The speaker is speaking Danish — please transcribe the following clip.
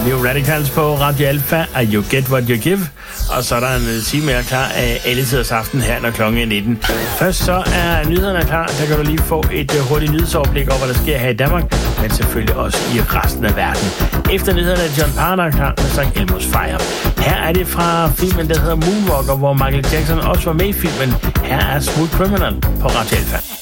New Radicals på Radio Alpha, og You Get What You Give. Og så er der en time mere klar af alle tiders aften her, når klokken er 19. Først så er nyhederne klar. Der kan du lige få et hurtigt nyhedsoverblik over, hvad der sker her i Danmark, men selvfølgelig også i resten af verden. Efter nyhederne er John Parr klar med sang Elmo's Fire. Her er det fra filmen, der hedder Moonwalker, hvor Michael Jackson også var med i filmen. Her er Smooth Criminal på Radio Alpha.